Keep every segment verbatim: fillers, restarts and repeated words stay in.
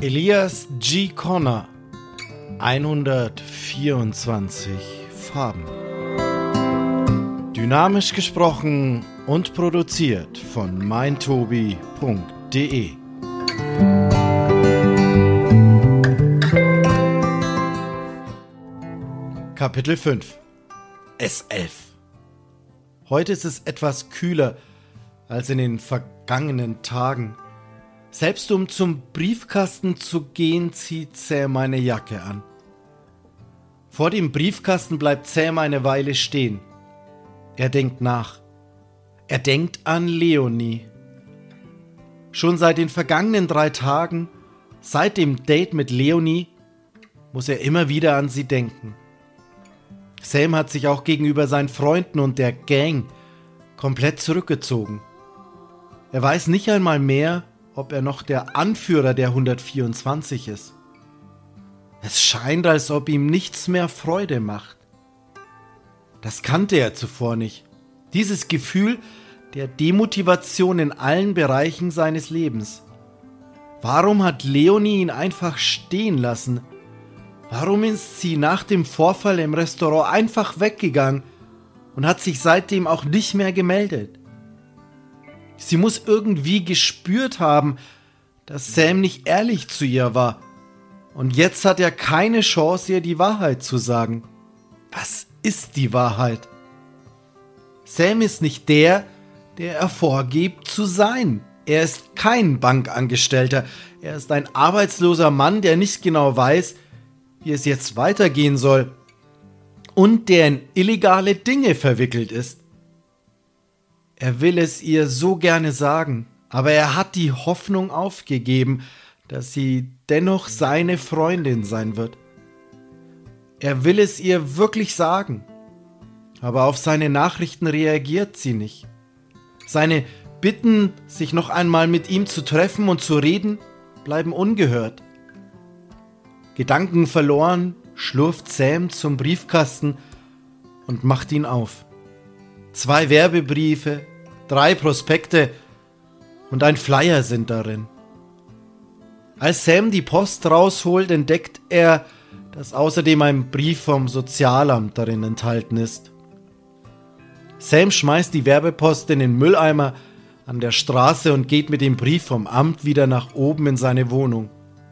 Elias G. Connor, hundertvierundzwanzig Farben. Dynamisch gesprochen und produziert von meintobi punkt de. Kapitel fünf. S elf. Heute ist es etwas kühler als in den vergangenen Tagen. Selbst um zum Briefkasten zu gehen, zieht Sam eine Jacke an. Vor dem Briefkasten bleibt Sam eine Weile stehen. Er denkt nach. Er denkt an Leonie. Schon seit den vergangenen drei Tagen, seit dem Date mit Leonie, muss er immer wieder an sie denken. Sam hat sich auch gegenüber seinen Freunden und der Gang komplett zurückgezogen. Er weiß nicht einmal mehr, ob er noch der Anführer der hundertvierundzwanzig ist. Es scheint, als ob ihm nichts mehr Freude macht. Das kannte er zuvor nicht. Dieses Gefühl der Demotivation in allen Bereichen seines Lebens. Warum hat Leonie ihn einfach stehen lassen? Warum ist sie nach dem Vorfall im Restaurant einfach weggegangen und hat sich seitdem auch nicht mehr gemeldet? Sie muss irgendwie gespürt haben, dass Sam nicht ehrlich zu ihr war. Und jetzt hat er keine Chance, ihr die Wahrheit zu sagen. Was ist die Wahrheit? Sam ist nicht der, der er vorgibt zu sein. Er ist kein Bankangestellter. Er ist ein arbeitsloser Mann, der nicht genau weiß, wie es jetzt weitergehen soll. Und der in illegale Dinge verwickelt ist. Er will es ihr so gerne sagen, aber er hat die Hoffnung aufgegeben, dass sie dennoch seine Freundin sein wird. Er will es ihr wirklich sagen, aber auf seine Nachrichten reagiert sie nicht. Seine Bitten, sich noch einmal mit ihm zu treffen und zu reden, bleiben ungehört. Gedanken verloren, schlurft Sam zum Briefkasten und macht ihn auf. Zwei Werbebriefe, drei Prospekte und ein Flyer sind darin. Als Sam die Post rausholt, entdeckt er, dass außerdem ein Brief vom Sozialamt darin enthalten ist. Sam schmeißt die Werbepost in den Mülleimer an der Straße und geht mit dem Brief vom Amt wieder nach oben in seine Wohnung.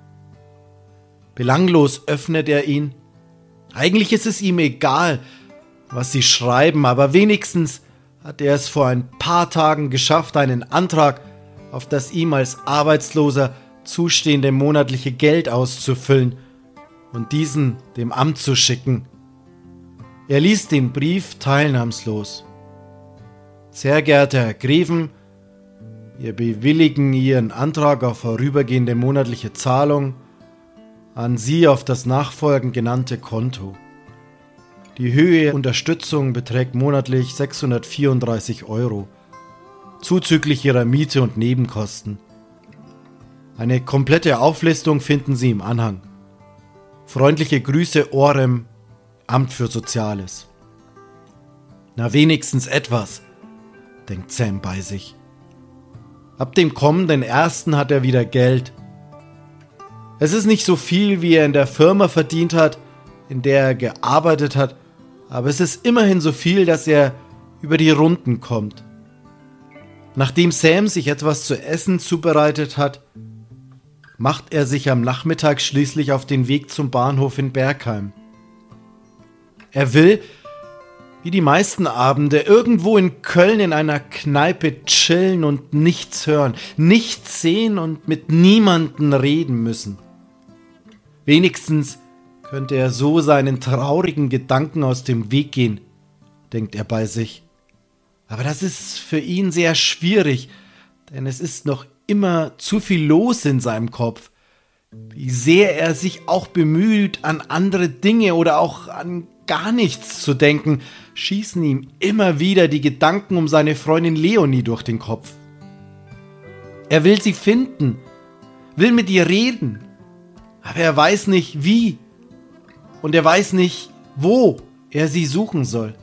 Belanglos öffnet er ihn. Eigentlich ist es ihm egal, was sie schreiben, aber wenigstens hat er es vor ein paar Tagen geschafft, einen Antrag auf das ihm als Arbeitsloser zustehende monatliche Geld auszufüllen und diesen dem Amt zu schicken. Er liest den Brief teilnahmslos. Sehr geehrter Herr Greven, wir bewilligen Ihren Antrag auf vorübergehende monatliche Zahlung an Sie auf das nachfolgend genannte Konto. Die Höhe der Unterstützung beträgt monatlich sechshundertvierunddreißig Euro, zuzüglich Ihrer Miete und Nebenkosten. Eine komplette Auflistung finden Sie im Anhang. Freundliche Grüße, Orem, Amt für Soziales. Na, wenigstens etwas, denkt Sam bei sich. Ab dem kommenden ersten hat er wieder Geld. Es ist nicht so viel, wie er in der Firma verdient hat, in der er gearbeitet hat, aber es ist immerhin so viel, dass er über die Runden kommt. Nachdem Sam sich etwas zu essen zubereitet hat, macht er sich am Nachmittag schließlich auf den Weg zum Bahnhof in Bergheim. Er will, wie die meisten Abende, irgendwo in Köln in einer Kneipe chillen und nichts hören, nichts sehen und mit niemandem reden müssen. Wenigstens könnte er so seinen traurigen Gedanken aus dem Weg gehen, denkt er bei sich. Aber das ist für ihn sehr schwierig, denn es ist noch immer zu viel los in seinem Kopf. Wie sehr er sich auch bemüht, an andere Dinge oder auch an gar nichts zu denken, schießen ihm immer wieder die Gedanken um seine Freundin Leonie durch den Kopf. Er will sie finden, will mit ihr reden, aber er weiß nicht wie und er weiß nicht, wo er sie suchen soll.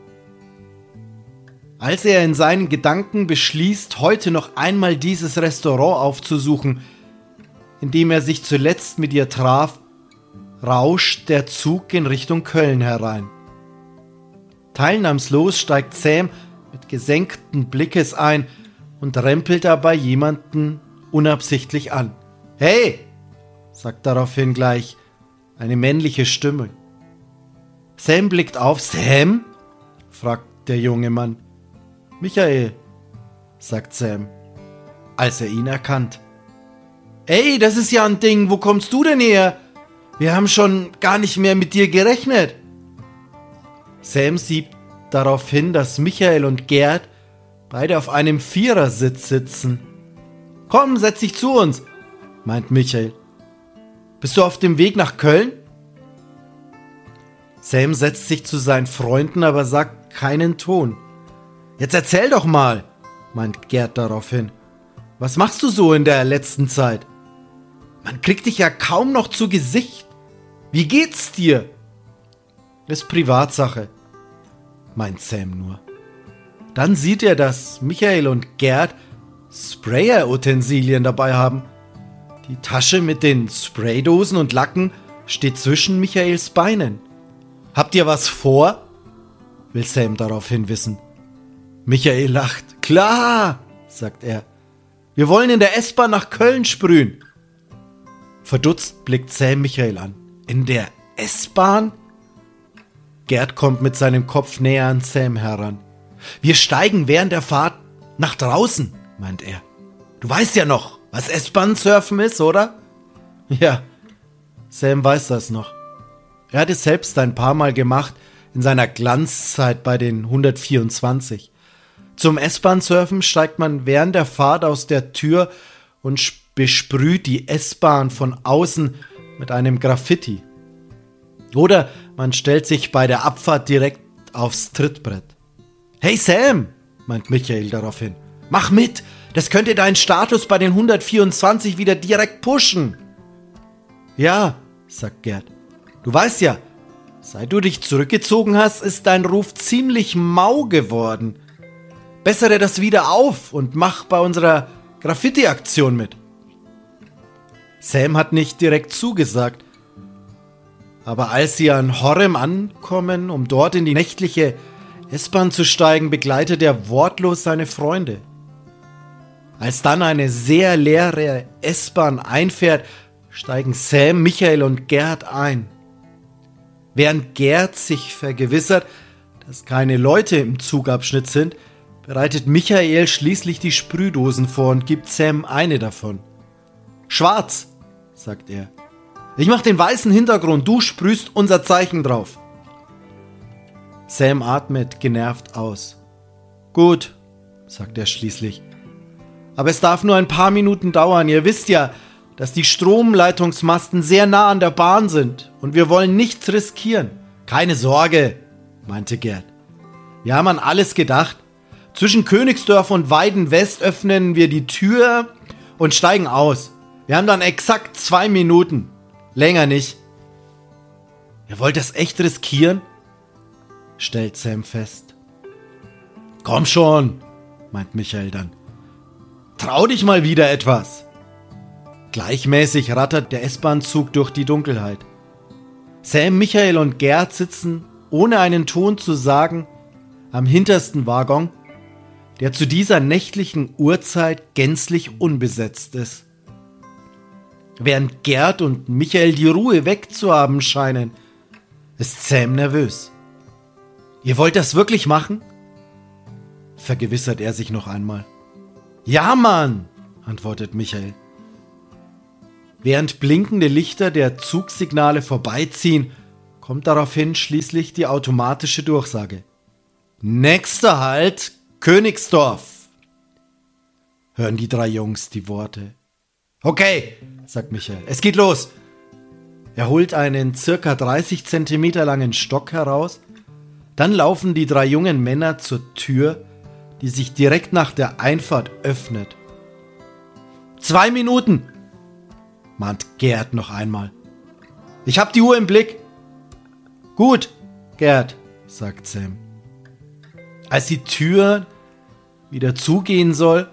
Als er in seinen Gedanken beschließt, heute noch einmal dieses Restaurant aufzusuchen, in dem er sich zuletzt mit ihr traf, rauscht der Zug in Richtung Köln herein. Teilnahmslos steigt Sam mit gesenkten Blickes ein und rempelt dabei jemanden unabsichtlich an. »Hey«, sagt daraufhin gleich eine männliche Stimme. Sam blickt auf. »Sam?«, fragt der junge Mann. »Michael«, sagt Sam, als er ihn erkannt. »Ey, das ist ja ein Ding, wo kommst du denn her? Wir haben schon gar nicht mehr mit dir gerechnet.« Sam sieht darauf hin, dass Michael und Gerd beide auf einem Vierersitz sitzen. »Komm, setz dich zu uns«, meint Michael. »Bist du auf dem Weg nach Köln?« Sam setzt sich zu seinen Freunden, aber sagt keinen Ton. »Jetzt erzähl doch mal«, meint Gerd daraufhin. »Was machst du so in der letzten Zeit? Man kriegt dich ja kaum noch zu Gesicht. Wie geht's dir?« »Ist Privatsache«, meint Sam nur. Dann sieht er, dass Michael und Gerd Sprayer-Utensilien dabei haben. Die Tasche mit den Spraydosen und Lacken steht zwischen Michaels Beinen. »Habt ihr was vor?«, will Sam daraufhin wissen. Michael lacht. »Klar«, sagt er. »Wir wollen in der S-Bahn nach Köln sprühen.« Verdutzt blickt Sam Michael an. »In der S-Bahn?« Gerd kommt mit seinem Kopf näher an Sam heran. »Wir steigen während der Fahrt nach draußen«, meint er. »Du weißt ja noch, was S-Bahn-Surfen ist, oder?« Ja, Sam weiß das noch. Er hat es selbst ein paar Mal gemacht in seiner Glanzzeit bei den hundertvierundzwanzig. Zum S-Bahn-Surfen steigt man während der Fahrt aus der Tür und besprüht die S-Bahn von außen mit einem Graffiti. Oder man stellt sich bei der Abfahrt direkt aufs Trittbrett. »Hey Sam«, meint Michael daraufhin, »mach mit, das könnte deinen Status bei den hundertvierundzwanzig wieder direkt pushen.« »Ja«, sagt Gerd, »du weißt ja, seit du dich zurückgezogen hast, ist dein Ruf ziemlich mau geworden. Bessere das wieder auf und mach bei unserer Graffiti-Aktion mit.« Sam hat nicht direkt zugesagt, aber als sie an Horrem ankommen, um dort in die nächtliche S-Bahn zu steigen, begleitet er wortlos seine Freunde. Als dann eine sehr leere S-Bahn einfährt, steigen Sam, Michael und Gerd ein. Während Gerd sich vergewissert, dass keine Leute im Zugabschnitt sind, bereitet Michael schließlich die Sprühdosen vor und gibt Sam eine davon. »Schwarz«, sagt er. »Ich mach den weißen Hintergrund, du sprühst unser Zeichen drauf.« Sam atmet genervt aus. »Gut«, sagt er schließlich. »Aber es darf nur ein paar Minuten dauern. Ihr wisst ja, dass die Stromleitungsmasten sehr nah an der Bahn sind und wir wollen nichts riskieren.« »Keine Sorge«, meinte Gerd. »Wir haben an alles gedacht. Zwischen Königsdorf und Weiden West öffnen wir die Tür und steigen aus. Wir haben dann exakt zwei Minuten. Länger nicht.« »Ihr wollt das echt riskieren?«, stellt Sam fest. »Komm schon«, meint Michael dann. »Trau dich mal wieder etwas.« Gleichmäßig rattert der S-Bahn-Zug durch die Dunkelheit. Sam, Michael und Gerd sitzen, ohne einen Ton zu sagen, am hintersten Waggon, der zu dieser nächtlichen Uhrzeit gänzlich unbesetzt ist. Während Gerd und Michael die Ruhe wegzuhaben scheinen, ist Sam nervös. »Ihr wollt das wirklich machen?«, vergewissert er sich noch einmal. »Ja, Mann«, antwortet Michael. Während blinkende Lichter der Zugsignale vorbeiziehen, kommt daraufhin schließlich die automatische Durchsage. »Nächster Halt, Königsdorf«, hören die drei Jungs die Worte. »Okay«, sagt Michael, »es geht los.« Er holt einen circa dreißig Zentimeter langen Stock heraus. Dann laufen die drei jungen Männer zur Tür, die sich direkt nach der Einfahrt öffnet. »Zwei Minuten«, mahnt Gerd noch einmal. »Ich hab die Uhr im Blick.« »Gut, Gerd«, sagt Sam. Als die Tür wieder zugehen soll,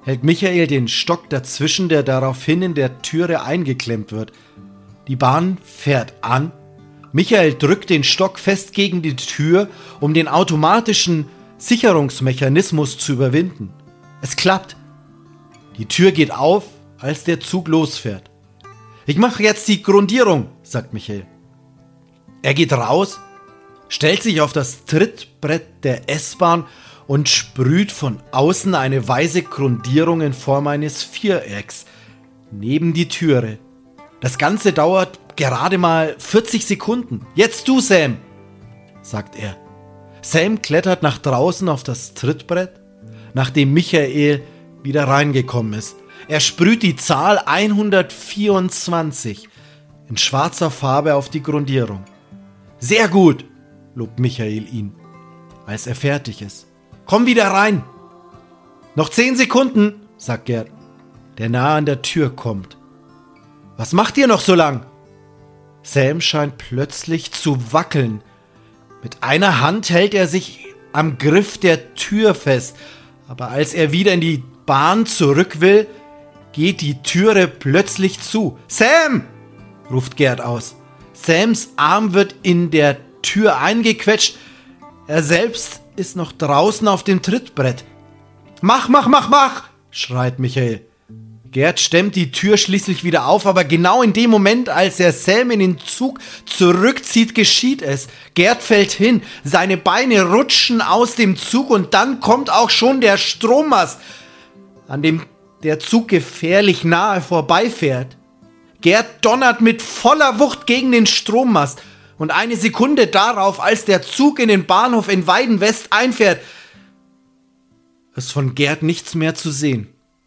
hält Michael den Stock dazwischen, der daraufhin in der Türe eingeklemmt wird. Die Bahn fährt an. Michael drückt den Stock fest gegen die Tür, um den automatischen Sicherungsmechanismus zu überwinden. Es klappt. Die Tür geht auf, als der Zug losfährt. Ich mache jetzt die Grundierung, sagt Michael. Er geht raus, stellt sich auf das Trittbrett der S-Bahn und sprüht von außen eine weiße Grundierung in Form eines Vierecks neben die Türe. Das Ganze dauert gerade mal vierzig Sekunden. Jetzt du, Sam, sagt er. Sam klettert nach draußen auf das Trittbrett, nachdem Michael wieder reingekommen ist. Er sprüht die Zahl hundertvierundzwanzig in schwarzer Farbe auf die Grundierung. Sehr gut, lobt Michael ihn, als er fertig ist. Komm wieder rein. Noch zehn Sekunden, sagt Gerd, der nahe an der Tür kommt. Was macht ihr noch so lang? Sam scheint plötzlich zu wackeln. Mit einer Hand hält er sich am Griff der Tür fest, aber als er wieder in die Bahn zurück will, geht die Türe plötzlich zu. Sam! Ruft Gerd aus. Sams Arm wird in der Tür eingequetscht. Er selbst ist noch draußen auf dem Trittbrett. Mach, mach, mach, mach! Schreit Michael. Gerd stemmt die Tür schließlich wieder auf, aber genau in dem Moment, als er Sam in den Zug zurückzieht, geschieht es. Gerd fällt hin, seine Beine rutschen aus dem Zug und dann kommt auch schon der Strommast, an dem der Zug gefährlich nahe vorbeifährt. Gerd donnert mit voller Wucht gegen den Strommast und eine Sekunde darauf, als der Zug in den Bahnhof in Weiden-West einfährt, ist von Gerd nichts mehr zu sehen.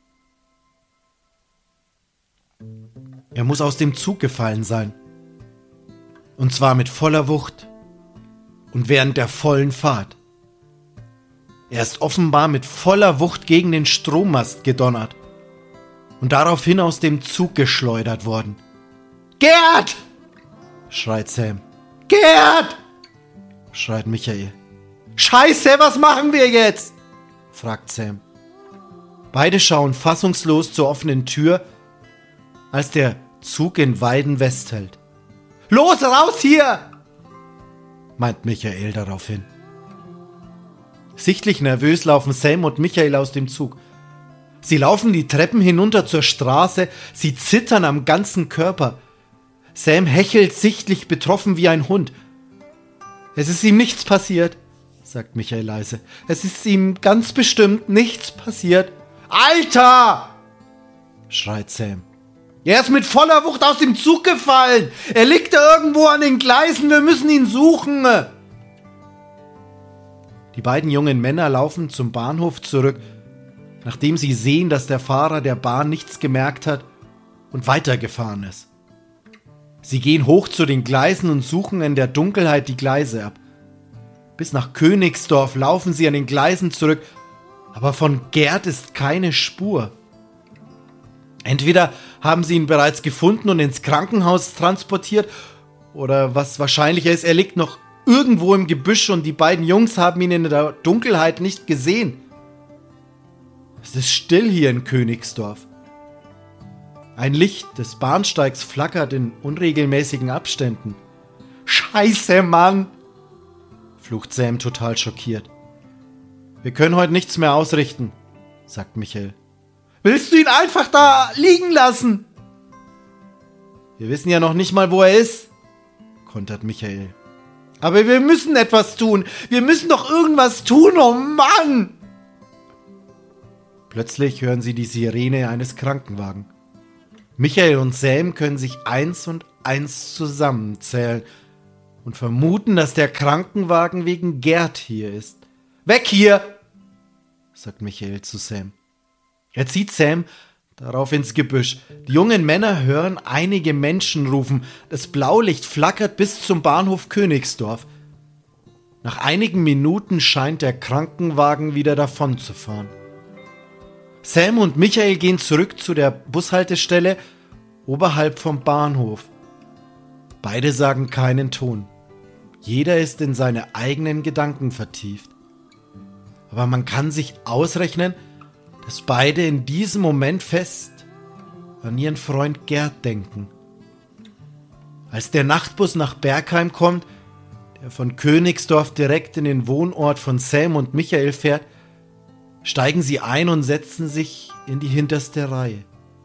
Er muss aus dem Zug gefallen sein. Und zwar mit voller Wucht und während der vollen Fahrt. Er ist offenbar mit voller Wucht gegen den Strommast gedonnert und daraufhin aus dem Zug geschleudert worden. Gerd! Schreit Sam. Gerd! Schreit Michael. Scheiße, was machen wir jetzt? Fragt Sam. Beide schauen fassungslos zur offenen Tür, als der Zug in Weiden-West hält. Los, raus hier! Meint Michael daraufhin. Sichtlich nervös laufen Sam und Michael aus dem Zug. Sie laufen die Treppen hinunter zur Straße, sie zittern am ganzen Körper. Sam hechelt sichtlich betroffen wie ein Hund. Es ist ihm nichts passiert, sagt Michael leise. Es ist ihm ganz bestimmt nichts passiert. Alter! Schreit Sam. Er ist mit voller Wucht aus dem Zug gefallen. Er liegt da irgendwo an den Gleisen. Wir müssen ihn suchen. Die beiden jungen Männer laufen zum Bahnhof zurück, nachdem sie sehen, dass der Fahrer der Bahn nichts gemerkt hat und weitergefahren ist. Sie gehen hoch zu den Gleisen und suchen in der Dunkelheit die Gleise ab. Bis nach Königsdorf laufen sie an den Gleisen zurück, aber von Gerd ist keine Spur. Entweder haben sie ihn bereits gefunden und ins Krankenhaus transportiert, oder was wahrscheinlicher ist, er liegt noch irgendwo im Gebüsch und die beiden Jungs haben ihn in der Dunkelheit nicht gesehen. Es ist still hier in Königsdorf. Ein Licht des Bahnsteigs flackert in unregelmäßigen Abständen. Scheiße, Mann! Flucht Sam total schockiert. Wir können heute nichts mehr ausrichten, sagt Michael. Willst du ihn einfach da liegen lassen? Wir wissen ja noch nicht mal, wo er ist, kontert Michael. Aber wir müssen etwas tun. Wir müssen doch irgendwas tun, oh Mann! Plötzlich hören sie die Sirene eines Krankenwagens. Michael und Sam können sich eins und eins zusammenzählen und vermuten, dass der Krankenwagen wegen Gerd hier ist. Weg hier! Sagt Michael zu Sam. Er zieht Sam darauf ins Gebüsch. Die jungen Männer hören einige Menschen rufen. Das Blaulicht flackert bis zum Bahnhof Königsdorf. Nach einigen Minuten scheint der Krankenwagen wieder davonzufahren. Sam und Michael gehen zurück zu der Bushaltestelle oberhalb vom Bahnhof. Beide sagen keinen Ton. Jeder ist in seine eigenen Gedanken vertieft. Aber man kann sich ausrechnen, dass beide in diesem Moment fest an ihren Freund Gerd denken. Als der Nachtbus nach Bergheim kommt, der von Königsdorf direkt in den Wohnort von Sam und Michael fährt, steigen sie ein und setzen sich in die hinterste Reihe.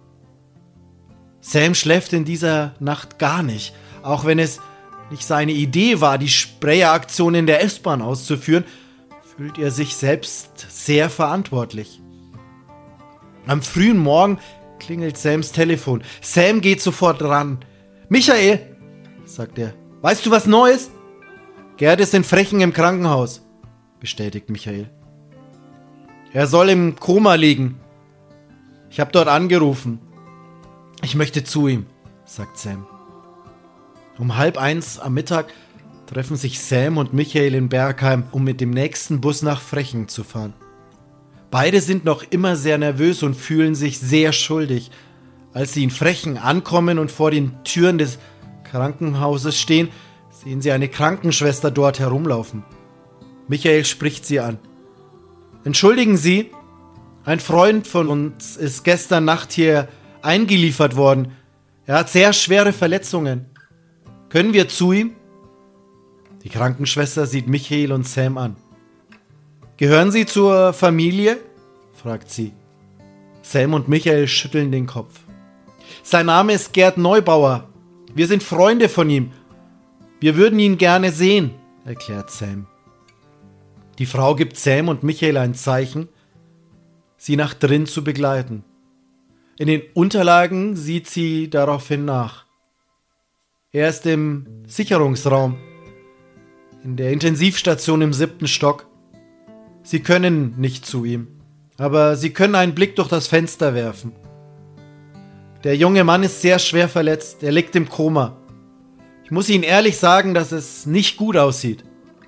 Sam schläft in dieser Nacht gar nicht, auch wenn es nicht seine Idee war, die Sprayeraktion in der S-Bahn auszuführen, fühlt er sich selbst sehr verantwortlich. Am frühen Morgen klingelt Sams Telefon. Sam geht sofort ran. »Michael«, sagt er, »weißt du was Neues?« »Gerd ist in Frechen im Krankenhaus«, bestätigt Michael. »Er soll im Koma liegen. Ich habe dort angerufen. Ich möchte zu ihm«, sagt Sam. Um halb eins am Mittag treffen sich Sam und Michael in Bergheim, um mit dem nächsten Bus nach Frechen zu fahren. Beide sind noch immer sehr nervös und fühlen sich sehr schuldig. Als sie in Frechen ankommen und vor den Türen des Krankenhauses stehen, sehen sie eine Krankenschwester dort herumlaufen. Michael spricht sie an. »Entschuldigen Sie, ein Freund von uns ist gestern Nacht hier eingeliefert worden. Er hat sehr schwere Verletzungen. Können wir zu ihm?« Die Krankenschwester sieht Michael und Sam an. »Gehören Sie zur Familie?«, fragt sie. Sam und Michael schütteln den Kopf. »Sein Name ist Gerd Neubauer. Wir sind Freunde von ihm. Wir würden ihn gerne sehen«, erklärt Sam. Die Frau gibt Sam und Michael ein Zeichen, sie nach drin zu begleiten. In den Unterlagen sieht sie daraufhin nach. Er ist im Sicherungsraum, in der Intensivstation im siebten Stock. Sie können nicht zu ihm, aber Sie können einen Blick durch das Fenster werfen. Der junge Mann ist sehr schwer verletzt, er liegt im Koma. Ich muss Ihnen ehrlich sagen, dass es nicht gut aussieht.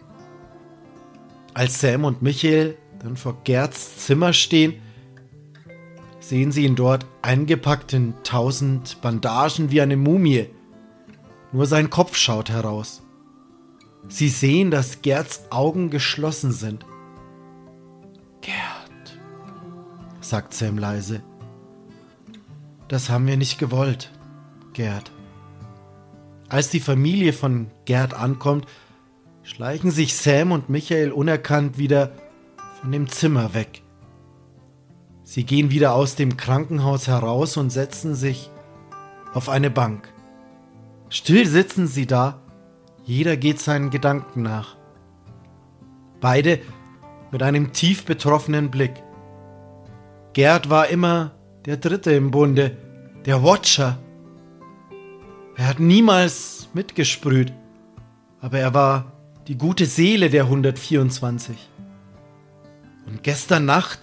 Als Sam und Michael dann vor Gerds Zimmer stehen, sehen sie ihn dort eingepackt in tausend Bandagen wie eine Mumie. Nur sein Kopf schaut heraus. Sie sehen, dass Gerds Augen geschlossen sind. »Gerd«, sagt Sam leise. »Das haben wir nicht gewollt, Gerd.« Als die Familie von Gerd ankommt, schleichen sich Sam und Michael unerkannt wieder von dem Zimmer weg. Sie gehen wieder aus dem Krankenhaus heraus und setzen sich auf eine Bank. Still sitzen sie da, jeder geht seinen Gedanken nach. Beide mit einem tief betroffenen Blick. Gerd war immer der Dritte im Bunde, der Watcher. Er hat niemals mitgesprüht, aber er war die gute Seele der hundertvierundzwanzig. Und gestern Nacht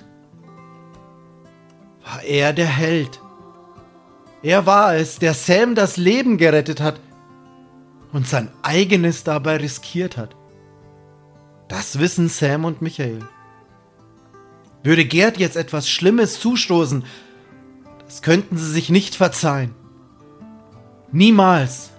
war er der Held. Er war es, der Sam das Leben gerettet hat und sein eigenes dabei riskiert hat. Das wissen Sam und Michael. Würde Gerd jetzt etwas Schlimmes zustoßen, das könnten sie sich nicht verzeihen. Niemals.